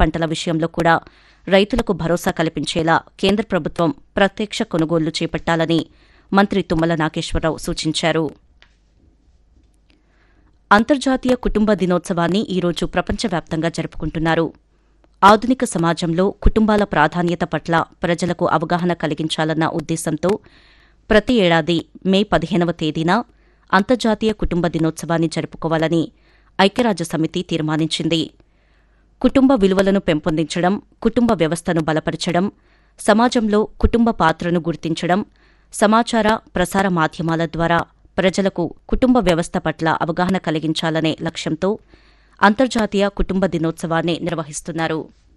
పంటల విషయంలో కూడా రైతులకు భరోసా కల్పించేలా కేంద్ర ప్రభుత్వం ప్రత్యక్ష కొనుగోళ్లు చేపట్టాలని మంత్రి తుమ్మల నాగేశ్వరరావు సూచించారు. అంతర్జాతీయ కుటుంబ దినోత్సవాన్ని ఈరోజు ప్రపంచవ్యాప్తంగా జరుపుకుంటున్నారు. ఆధునిక సమాజంలో కుటుంబాల ప్రాధాన్యత పట్ల ప్రజలకు అవగాహన కలిగించాలన్న ఉద్దేశంతో ప్రతి ఏడాది మే 15వ తేదీన అంతర్జాతీయ కుటుంబ దినోత్సవాన్ని జరుపుకోవాలని ఐక్యరాజ్యసమితి తీర్మానించింది. కుటుంబ విలువలను పెంపొందించడం, కుటుంబ వ్యవస్థను బలపరచడం, సమాజంలో కుటుంబ పాత్రను గుర్తించడం, సమాచార ప్రసార మాధ్యమాల ద్వారా ప్రజలకు కుటుంబ వ్యవస్థ పట్ల అవగాహన కలిగించాలనే లక్ష్యంతో అంతర్జాతీయ కుటుంబ దినోత్సవాన్ని నిర్వహిస్తున్నారు.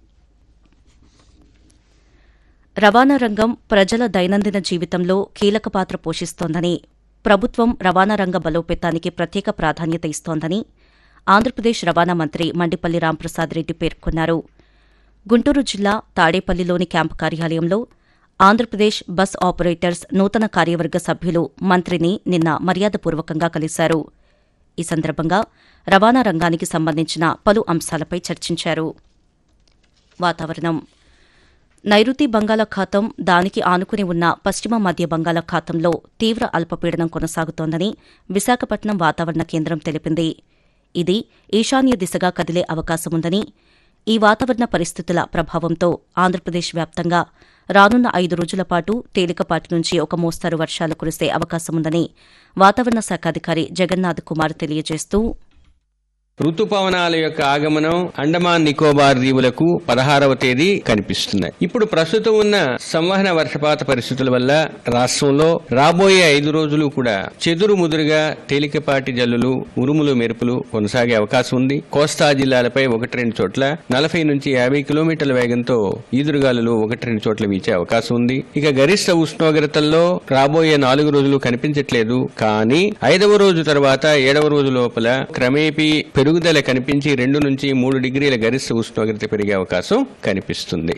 రవాణా రంగం ప్రజల దైనందిన జీవితంలో కీలక పాత్ర పోషిస్తోందని, ప్రభుత్వం రవాణా రంగ బలోపేతానికి ప్రత్యేక ప్రాధాన్యత ఇస్తోందని ఆంధ్రప్రదేశ్ రవాణా మంత్రి మండిపల్లి రాంప్రసాద్ రెడ్డి పేర్కొన్నారు. గుంటూరు జిల్లా తాడేపల్లిలోని క్యాంపు కార్యాలయంలో ఆంధ్రప్రదేశ్ బస్ ఆపరేటర్స్ నూతన కార్యవర్గ సభ్యులు మంత్రిని నిన్న మర్యాదపూర్వకంగా కలిశారు. ఈ సందర్భంగా రవాణా రంగానికి సంబంధించిన పలు అంశాలపై చర్చించారు. వాతావరణం. నైరుతి బంగాళాఖాతం, దానికి ఆనుకుని ఉన్న పశ్చిమ మధ్య బంగాళాఖాతంలో తీవ్ర అల్పపీడనం కొనసాగుతోందని విశాఖపట్నం వాతావరణ కేంద్రం తెలిపింది. ఇది ఈశాన్య దిశగా కదిలే అవకాశముందని, ఈ వాతావరణ పరిస్థితుల ప్రభావంతో ఆంధ్రప్రదేశ్ వ్యాప్తంగా రానున్న 5 రోజుల పాటు తేలికపాటి నుంచి ఒక మోస్తరు వర్షాలు కురిసే అవకాశముందని వాతావరణ శాఖ అధికారి జగన్నాథ్ కుమార్ తెలియజేస్తూ, ఋతుపవనాల యొక్క ఆగమనం అండమాన్ నికోబార్ దీవులకు 16వ తేదీ కనిపిస్తున్నాయి. ఇప్పుడు ప్రస్తుతం ఉన్న సంవహన వర్షపాత పరిస్థితుల వల్ల రాష్ట్రంలో రాబోయే 5 రోజులు కూడా చెదురు ముదురుగా తేలికపాటి జల్లులు, ఉరుములు, మెరుపులు కొనసాగే అవకాశం ఉంది. కోస్తా జిల్లాలపై 1-2 చోట్ల 40 నుంచి 50 కిలోమీటర్ల వేగంతో ఈదురుగాలులు 1-2 చోట్ల వీచే అవకాశం ఉంది. ఇక గరిష్ట ఉష్ణోగ్రతల్లో రాబోయే 4 రోజులు కనిపించట్లేదు. కానీ 5వ రోజు తర్వాత 7వ రోజు లోపల క్రమేపీ పెరుగుదల కనిపించి 2 నుంచి 3 డిగ్రీల గరిష్ట ఉష్ణోగ్రత పెరిగే అవకాశం కనిపిస్తుంది.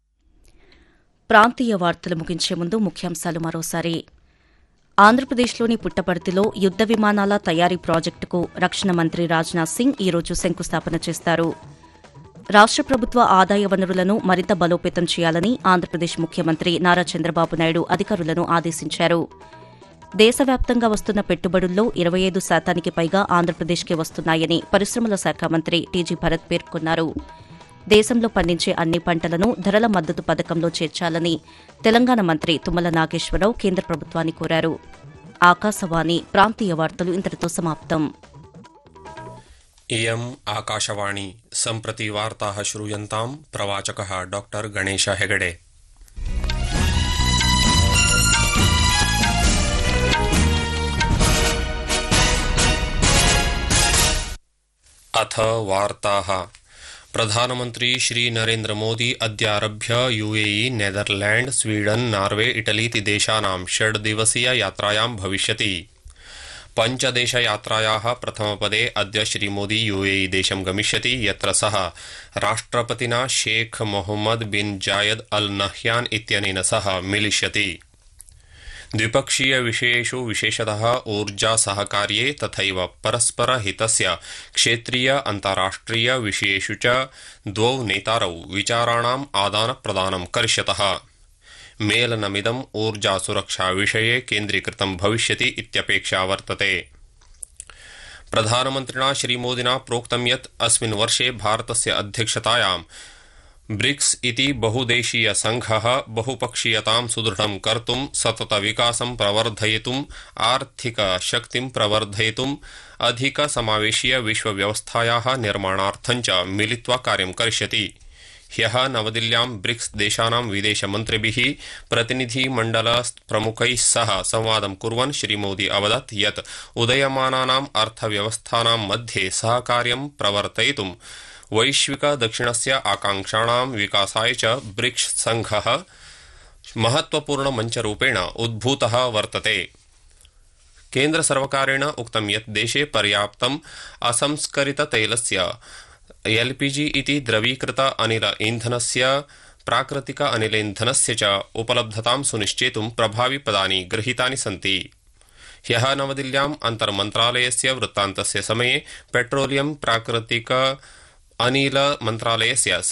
ప్రాంతీయ వార్తలు ముగించే ముందు ముఖ్యాంశాలు మరోసారి. ఆంధ్రప్రదేశ్లోని పుట్టపర్తిలో యుద్ద విమానాల తయారీ ప్రాజెక్టుకు రక్షణ మంత్రి రాజ్నాథ్ సింగ్ ఈరోజు శంకుస్థాపన చేస్తారు. రాష్ట ప్రభుత్వ ఆదాయ వనరులను మరింత బలోపేతం చేయాలని ఆంధ్రప్రదేశ్ ముఖ్యమంత్రి నారా చంద్రబాబు నాయుడు అధికారులను ఆదేశించారు. దేశవ్యాప్తంగా వస్తున్న పెట్టుబడుల్లో 25% పైగా ఆంధ్రప్రదేశ్కే వస్తున్నాయని పరిశ్రమల శాఖ మంత్రి టీజీ భరత్ పేర్కొన్నారు. దేశంలో పండించే అన్ని పంటలను ధరల మద్దతు పథకంలో చేర్చాలని తెలంగాణ మంత్రి తుమ్మల నాగేశ్వరరావు కేంద్ర ప్రభుత్వాన్ని కోరారు. ఆకాశవాణి ప్రాంతీయ వార్తలు ఇంతటితో సమాప్తం. इयम् आकाशवाणी सम्प्रति वार्ताः श्रूयन्ताम् प्रवाचकः डॉक्टर गणेश हेगडे। अथ वार्ताः। प्रधानमन्त्री Shri Narendra Modi अद्यारभ्य UAE, Netherland, Sweden, Norway, इटलीति देशानां 6 दिवसीय यात्रायां भविष्यति। 5 देशयात्रायाः प्रथमपदे अद्य श्रीमोदी यूएई देशं गमिष्यति, यत्र सः राष्ट्रपतिना शेख मोहम्मद बिन जायद अल नह्यान इत्यनेन सह मिलिष्यति। द्विपक्षीय विषयेषु विशेषतः ऊर्जा सहकार्ये तथैव परस्पर हितस्य क्षेत्रीय अन्ताराष्ट्रिय विषयेषु च द्वौ नेतारौ विचाराणाम् आदानप्रदानं करिष्यतः। मेलनमिदम् ऊर्जा सुरक्षा विषये केन्द्रीकृतं भविष्यति इत्यपेक्षा वर्तते। प्रधानमन्त्रिणा श्रीमोदिना प्रोक्तं यत् अस्मिन् वर्षे भारतस्य अध्यक्षतायां ब्रिक्स इति बहुदेशीय संघः बहुपक्षीयतां सुदृढं कर्तुं, सतत विकासं प्रवर्धयितुं, आर्थिक शक्तिं प्रवर्धयितुं, अधिक समावेशीय विश्वव्यवस्थायाः निर्माणार्थं च मिलित्वा कार्यं करिष्यति। ह्यः नवदिल्ल्यां ब्रिक्स देशानां विदेशमन्त्रिभिः प्रतिनिधिमण्डल प्रमुखैः सह संवादं कुर्वन् श्रीमोदी अवदत् यत् उदयमानानाम् अर्थव्यवस्थानां मध्ये सहकार्यं प्रवर्तयितुं वैश्विक दक्षिणस्य आकांक्षाणां विकासाय च ब्रिक्स संघः महत्वपूर्ण मञ्चरूपेण उद्भूतः वर्तते। केन्द्र सर्वकारेण उक्तं यत् देशे पर्याप्तम् असंस्करित तैलस्य एलपीजी इति द्रवीकृत अनिल ईन्धनस्य प्राकृतिक अनिलेन्धनस्य च उपलब्धतां सुनिश्चेतुं प्रभावी पदानि गृहीतानि सन्ति। ह्यः नवदिल्ल्याम् अन्तर्मन्त्रालयस्य वृत्तान्तस्य समये पेट्रोलियम प्राकृतिक अनिल मन्त्रालयस्य